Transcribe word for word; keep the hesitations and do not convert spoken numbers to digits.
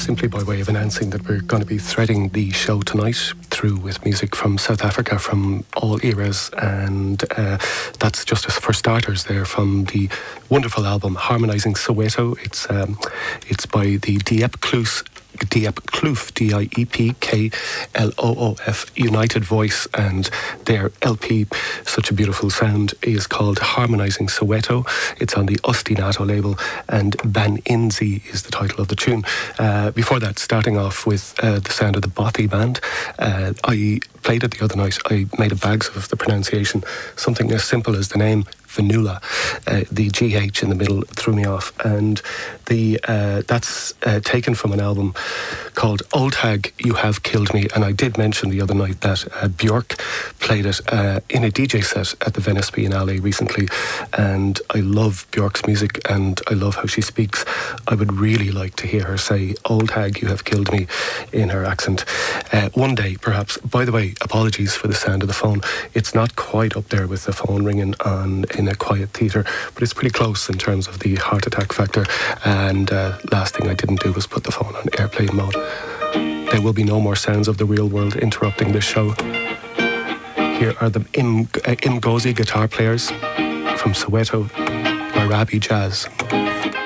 simply by way of announcing that we're going to be threading the show tonight through with music from South Africa from all eras, and uh, that's just as for starters there from the wonderful album Harmonizing Soweto. It's um, it's by the Diep Kloos Diep Kloof, D I E P K L O O F, United Voice, and their L P, Such a Beautiful Sound, is called Harmonizing Soweto. It's on the Ostinato label, and Ban Inzi is the title of the tune. Uh, before that, starting off with uh, the sound of the Bothy Band. Uh, I played it the other night. I made a bags of the pronunciation. Something as simple as the name Vanula, uh, the G H in the middle threw me off, and the uh, that's uh, taken from an album called Old Hag, You Have Killed Me. And I did mention the other night that uh, Björk played it uh, in a D J set at the Venice Biennale recently, and I love Björk's music and I love how she speaks. I would really like to hear her say Old Hag, You Have Killed Me in her accent uh, one day perhaps. By the way, apologies for the sound of the phone. It's not quite up there with the phone ringing on in a quiet theatre, but it's pretty close in terms of the heart attack factor. And uh, last thing I didn't do was put the phone on airplane mode. There will be no more sounds of the real world interrupting this show. Here are the Im, uh, Mgozi guitar players from Soweto, Marabi Jazz.